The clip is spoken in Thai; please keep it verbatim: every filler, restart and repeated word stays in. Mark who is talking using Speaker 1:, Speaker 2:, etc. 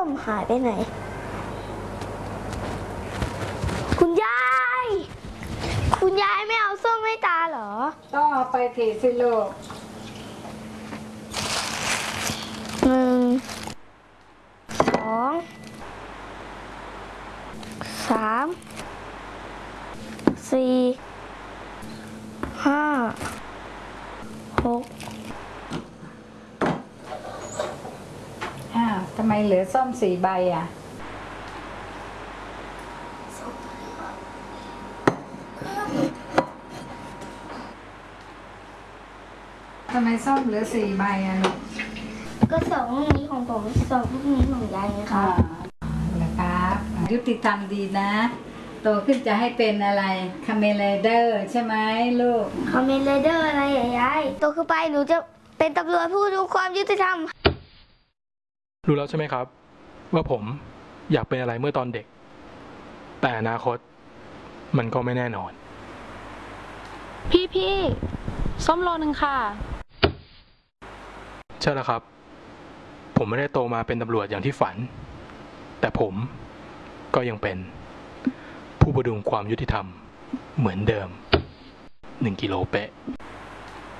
Speaker 1: ส้มหายไปไหนคุณยายคุณยายไม่เอาส้มให้ตาเหรอ
Speaker 2: ต้องเอาไปถีสิลูก
Speaker 1: หนึ่งสองสามสี่ห้าหก
Speaker 2: อ้าวทำไมเหลือส้มสี่ใบอ่ะทำไมส้มเหลือสี่ใบอ่ะลูก
Speaker 1: ก็สองลูกนี้ของผมสองลูกนี้ของยายไงครับ
Speaker 2: นะครับยุติธรรมดีนะโตขึ้นจะให้เป็นอะไรคาเมเลเดอร์ใช่ไหมลูก
Speaker 1: คาเมเลเดอร์อะไรยายโตขึ้นไปหนูจะเป็นตำรวจผู้ดูความยุติธรรม
Speaker 3: รู้แล้วใช่ไหมครับว่าผมอยากเป็นอะไรเมื่อตอนเด็กแต่อนาคตมันก็ไม่แน่นอน
Speaker 4: พี่พี่ส้มโลนึงค่ะ
Speaker 3: ใช่แล้วครับผมไม่ได้โตมาเป็นตำรวจอย่างที่ฝันแต่ผมก็ยังเป็นผู้ประดุงความยุติธรรมเหมือนเดิมหนึ่งกิโลเป๊ะ